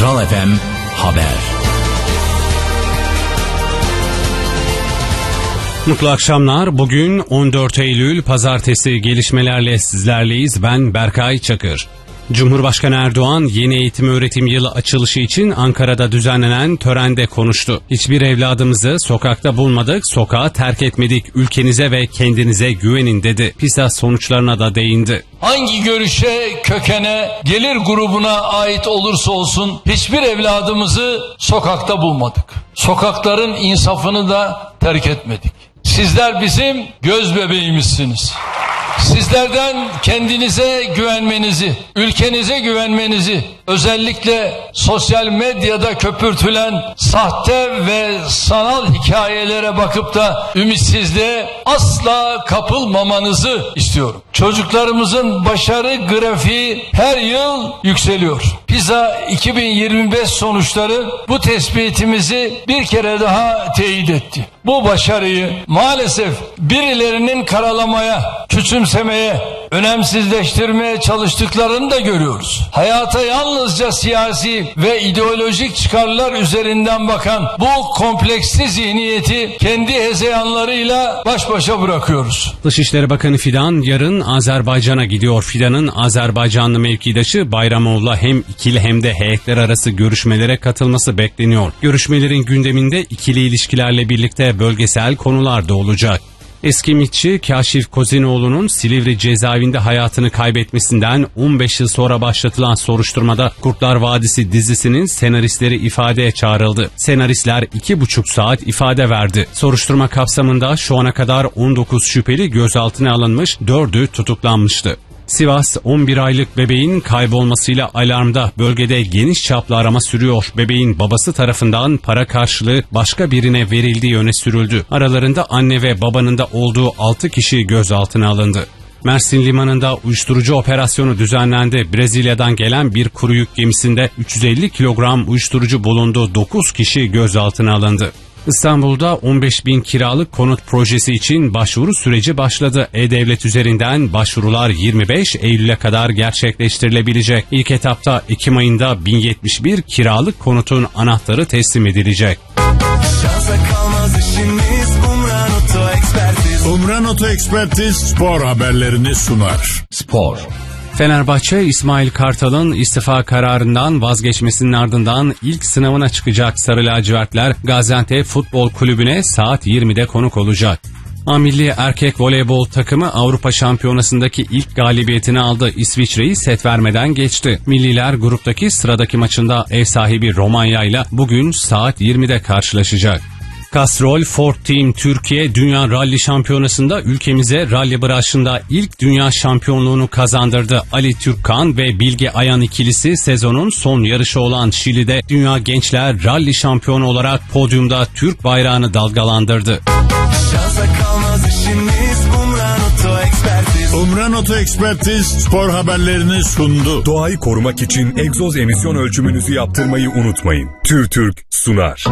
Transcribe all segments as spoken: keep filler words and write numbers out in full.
Kral F M Haber. Mutlu akşamlar. Bugün on dört Eylül Pazartesi, gelişmelerle sizlerleyiz. Ben Berkay Çakır. Cumhurbaşkanı Erdoğan yeni eğitim öğretim yılı açılışı için Ankara'da düzenlenen törende konuştu. Hiçbir evladımızı sokakta bulmadık, sokağa terk etmedik, ülkenize ve kendinize güvenin dedi. PISA sonuçlarına da değindi. Hangi görüşe, kökene, gelir grubuna ait olursa olsun hiçbir evladımızı sokakta bulmadık. Sokakların insafını da terk etmedik. Sizler bizim göz bebeğimizsiniz. Sizlerden kendinize güvenmenizi, ülkenize güvenmenizi, özellikle sosyal medyada köpürtülen sahte ve sanal hikayelere bakıp da ümitsizliğe asla kapılmamanızı istiyorum. Çocuklarımızın başarı grafiği her yıl yükseliyor. PISA iki bin yirmi beş sonuçları bu tespitimizi bir kere daha teyit etti. Bu başarıyı maalesef birilerinin karalamaya, küçümsemeye, önemsizleştirmeye çalıştıklarını da görüyoruz. Hayata yalnızca siyasi ve ideolojik çıkarlar üzerinden bakan bu kompleksli zihniyeti kendi hezeyanlarıyla baş başa bırakıyoruz. Dışişleri Bakanı Fidan yarın Azerbaycan'a gidiyor. Fidan'ın Azerbaycanlı mevkidaşı Bayramoğlu'la hem ikili hem de heyetler arası görüşmelere katılması bekleniyor. Görüşmelerin gündeminde ikili ilişkilerle birlikte bölgesel konular da olacak. Eski MİT'çi Kaşif Kozinoğlu'nun Silivri cezaevinde hayatını kaybetmesinden on beş yıl sonra başlatılan soruşturmada Kurtlar Vadisi dizisinin senaristleri ifadeye çağrıldı. Senaristler iki buçuk saat ifade verdi. Soruşturma kapsamında şu ana kadar on dokuz şüpheli gözaltına alınmış, dördü tutuklanmıştı. Sivas on bir aylık bebeğin kaybolmasıyla alarmda. Bölgede geniş çaplı arama sürüyor. Bebeğin babası tarafından para karşılığı başka birine verildiği öne sürüldü. Aralarında anne ve babanın da olduğu altı kişi gözaltına alındı. Mersin limanında uyuşturucu operasyonu düzenlendi. Brezilya'dan gelen bir kuru yük gemisinde üç yüz elli kilogram uyuşturucu bulundu. dokuz kişi gözaltına alındı. İstanbul'da on beş bin kiralık konut projesi için başvuru süreci başladı. E-Devlet üzerinden başvurular yirmi beş Eylül'e kadar gerçekleştirilebilecek. İlk etapta Ekim ayında bin yetmiş bir kiralık konutun anahtarı teslim edilecek. Umran Oto Ekspertiz spor haberlerini sunar. Spor. Fenerbahçe, İsmail Kartal'ın istifa kararından vazgeçmesinin ardından ilk sınavına çıkacak Sarı Lacivertler Gaziantep Futbol Kulübü'ne saat yirmide konuk olacak. A Milli Erkek Voleybol takımı Avrupa Şampiyonası'ndaki ilk galibiyetini aldı. İsviçre'yi set vermeden geçti. Milliler gruptaki sıradaki maçında ev sahibi Romanya ile bugün saat yirmide karşılaşacak. Castrol Ford Team Türkiye Dünya Rally Şampiyonası'nda ülkemize rally branşında ilk dünya şampiyonluğunu kazandırdı. Ali Türkkan ve Bilge Ayan ikilisi sezonun son yarışı olan Şili'de Dünya Gençler Rally Şampiyonu olarak podyumda Türk bayrağını dalgalandırdı. Umran Oto Ekspertiz spor haberlerini sundu. Doğayı korumak için egzoz emisyon ölçümünüzü yaptırmayı unutmayın. TÜRTÜRK sunar.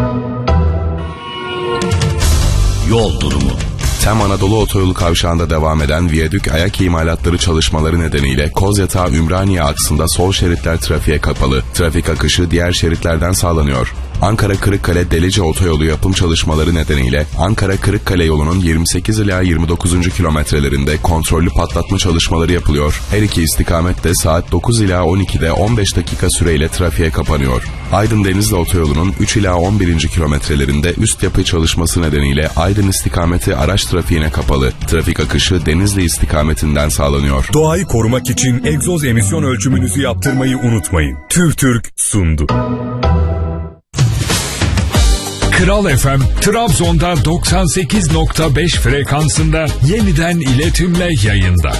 Yol durumu. Tem Anadolu Otoyolu kavşağında devam eden viyadük ayak imalatları çalışmaları nedeniyle Kozyatağı-Ümraniye aksında sol şeritler trafiğe kapalı. Trafik akışı diğer şeritlerden sağlanıyor. Ankara-Kırıkkale-Delice Otoyolu yapım çalışmaları nedeniyle Ankara-Kırıkkale yolunun yirmi sekiz ila yirmi dokuzuncu kilometrelerinde kontrollü patlatma çalışmaları yapılıyor. Her iki istikamette saat dokuz ila on ikide on beş dakika süreyle trafiğe kapanıyor. Aydın-Denizli Otoyolu'nun üç ila on birinci kilometrelerinde üst yapı çalışması nedeniyle Aydın istikameti araç trafiğine kapalı. Trafik akışı Denizli istikametinden sağlanıyor. Doğayı korumak için egzoz emisyon ölçümünüzü yaptırmayı unutmayın. TÜRTÜRK sundu. Kral F M, Trabzon'da doksan sekiz nokta beş frekansında yeniden iletimle yayında.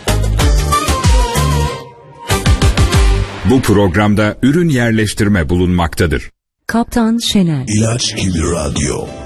Bu programda ürün yerleştirme bulunmaktadır. Kaptan Şener. İlaç gibi radyo.